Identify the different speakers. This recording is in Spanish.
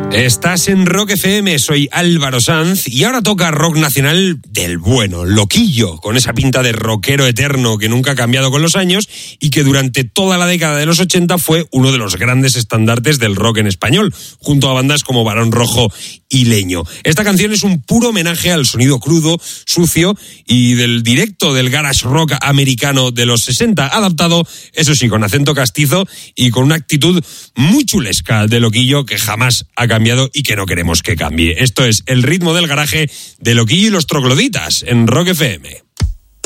Speaker 1: Estás en Rock FM, soy Álvaro Sanz y ahora toca rock nacional del bueno, loquillo, con esa pinta de rockero eterno que nunca ha cambiado con los años y que durante toda la década de los 80 fue uno de los grandes estandartes del rock en español, junto a bandas como Barón Rojo y Leño. Esta canción es un puro homenaje al sonido crudo, sucio y del directo del garage rock americano de los 60, adaptado, eso sí, con acento castizo y con una actitud muy chulesca de loquillo que jamás ha cambiado y que no queremos que cambie. Esto es El ritmo del garaje de Loquillo y los trogloditas en Rock FM.